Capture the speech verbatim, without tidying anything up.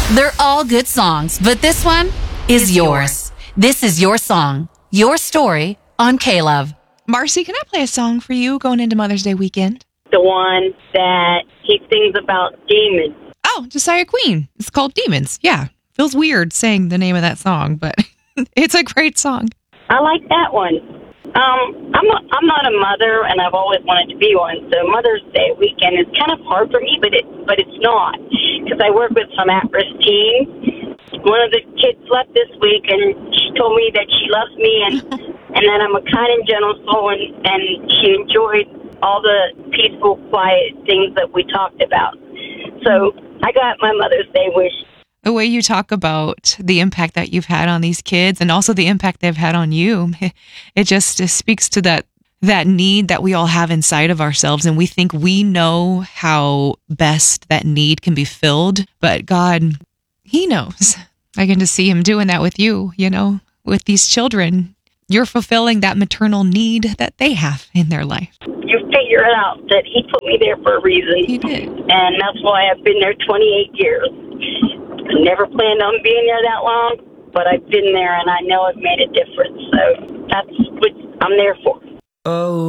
They're all good songs, but this one is yours. This is your song, your story on K-Love. Marcy, can I play a song for you going into Mother's Day weekend? The one that he sings about demons. Oh, Josiah Queen. It's called Demons. Yeah. Feels weird saying the name of that song, but it's a great song. I like that one. Um, I'm not, I'm not a mother, and I've always wanted to be one. So Mother's Day weekend is kind of hard for me, but it but it's not, because I work with some at-risk teens. One of the kids left this week, and she told me that she loves me, and and that I'm a kind and gentle soul, and, and she enjoyed all the peaceful, quiet things that we talked about. So I got my Mother's Day wish. The way you talk about the impact that you've had on these kids and also the impact they've had on you, it just it speaks to that that need that we all have inside of ourselves. And we think we know how best that need can be filled. But God, He knows. I can just see Him doing that with you, you know, with these children. You're fulfilling that maternal need that they have in their life. You figure it out that He put me there for a reason. He did. And that's why I've been there twenty-eight years. I never planned on being there that long, but I've been there, and I know I've made a difference. So that's what I'm there for. Oh.